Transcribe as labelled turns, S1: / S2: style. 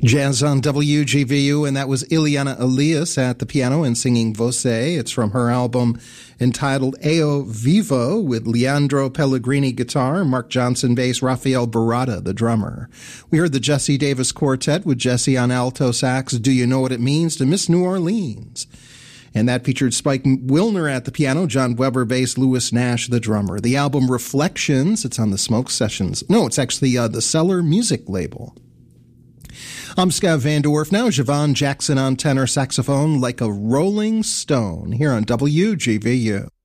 S1: Jazz on WGVU, and that was Ileana Elias at the piano and singing Voce. It's from her album entitled Eo Vivo, with Leandro Pellegrini guitar, Mark Johnson bass, Rafael Barada the drummer. We heard the Jesse Davis Quartet with Jesse on alto sax, Do You Know What It Means to Miss New Orleans? And that featured Spike Wilner at the piano, John Weber bass, Lewis Nash the drummer. The album Reflections, it's on the Smoke Sessions. No, it's actually the Cellar Music label. I'm Scav Van Dorf. Now Javon Jackson on tenor saxophone, Like a Rolling Stone, here on WGVU.